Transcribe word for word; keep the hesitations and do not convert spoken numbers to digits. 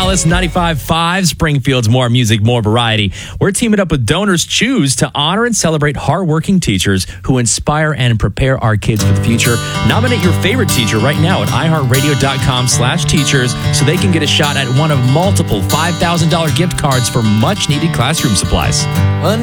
Alice, ninety-five point five, Springfield's More Music, More Variety. We're teaming up with Donors Choose to honor and celebrate hardworking teachers who inspire and prepare our kids for the future. Nominate your favorite teacher right now at iHeartRadio.com slash teachers so they can get a shot at one of multiple five thousand dollars gift cards for much-needed classroom supplies.